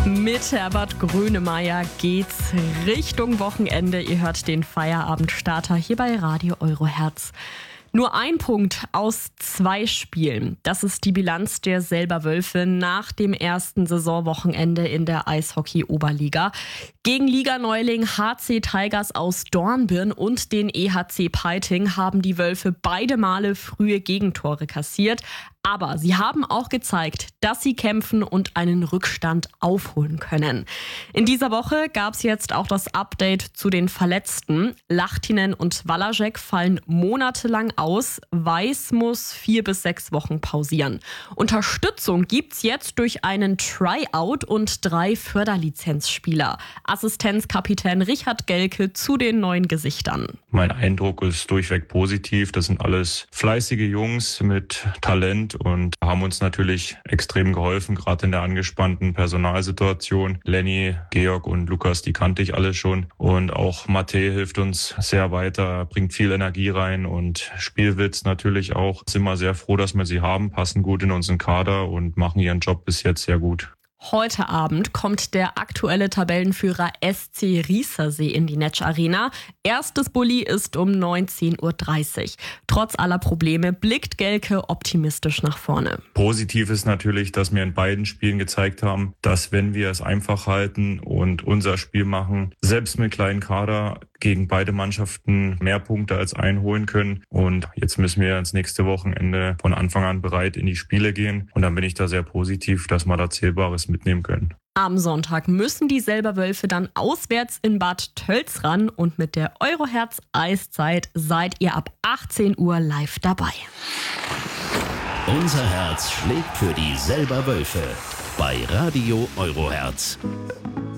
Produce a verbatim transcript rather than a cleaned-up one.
Mit Herbert Grönemeyer geht's Richtung Wochenende. Ihr hört den Feierabendstarter hier bei Radio Eurohertz. Nur ein Punkt aus zwei Spielen. Das ist die Bilanz der Selberwölfe nach dem ersten Saisonwochenende in der Eishockey-Oberliga. Gegen Liganeuling H C Tigers aus Dornbirn und den E H C Peiting haben die Wölfe beide Male frühe Gegentore kassiert. Aber sie haben auch gezeigt, dass sie kämpfen und einen Rückstand aufholen können. In dieser Woche gab es jetzt auch das Update zu den Verletzten. Lahtinen und Walajek fallen monatelang aus. Weiß muss vier bis sechs Wochen pausieren. Unterstützung gibt's jetzt durch einen Tryout und drei Förderlizenzspieler. Assistenzkapitän Richard Gelke zu den neuen Gesichtern. Mein Eindruck ist durchweg positiv. Das sind alles fleißige Jungs mit Talent und haben uns natürlich extrem geholfen, gerade in der angespannten Personalsituation. Lenny, Georg und Lukas, die kannte ich alle schon. Und auch Matej hilft uns sehr weiter, bringt viel Energie rein und Spielwitz natürlich auch. Sind wir sehr froh, dass wir sie haben, passen gut in unseren Kader und machen ihren Job bis jetzt sehr gut. Heute Abend kommt der aktuelle Tabellenführer S C Riesersee in die Netsch Arena. Erstes Bulli ist um neunzehn Uhr dreißig. Trotz aller Probleme blickt Gelke optimistisch nach vorne. Positiv ist natürlich, dass wir in beiden Spielen gezeigt haben, dass wenn wir es einfach halten und unser Spiel machen, selbst mit kleinen Kader gegen beide Mannschaften mehr Punkte als einholen können. Und jetzt müssen wir ins nächste Wochenende von Anfang an bereit in die Spiele gehen. Und dann bin ich da sehr positiv, dass wir da Zählbares mitnehmen können. Am Sonntag müssen die Selberwölfe dann auswärts in Bad Tölz ran und mit der Eurohertz Eiszeit seid ihr ab achtzehn Uhr live dabei. Unser Herz schlägt für die Selberwölfe bei Radio Eurohertz.